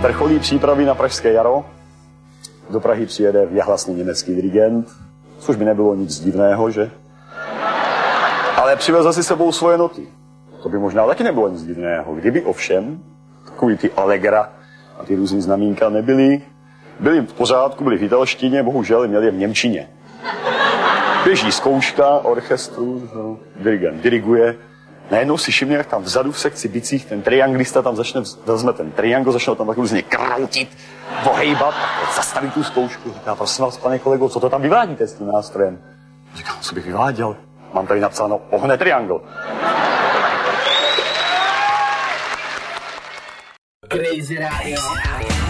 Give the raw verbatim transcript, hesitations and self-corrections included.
Vrcholí přípravy na pražské jaro. Do Prahy přijede věhlasný německý dirigent, což by nebylo nic divného, že? Ale přivezl si sebou svoje noty. To by možná taky nebylo nic divného. Kdyby ovšem takový ty Allegra a ty různý znamínka nebyly, byly v pořádku, byly v italštině, bohužel měli je v němčině. Běží zkouška orchestru, no, dirigent diriguje. Najednou si všimne, jak tam vzadu v sekci bicích ten trianglista tam začne, vezme ten triangl, začne tam tak různě kroutit, pohejbat, zastaví tu zkoušku. Říká, prosím vás, pane kolego, co to tam vyvádíte s tím nástrojem? Říkám, co bych vyváděl? Mám tady napsáno, ohne triangl. Crazy Radio.